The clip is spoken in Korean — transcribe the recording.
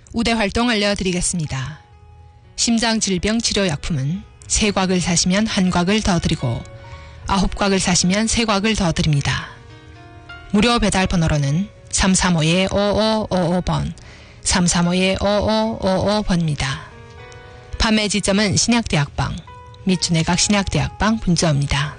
우대 활동 알려드리겠습니다. 심장질병 치료약품은 3곽을 사시면 1곽을 더 드리고 9곽을 사시면 3곽을 더 드립니다. 무료 배달 번호로는 335-5555번, 335-5555번입니다. 판매 지점은 신약대학방, 및 준혜각 신약대학방 분점입니다.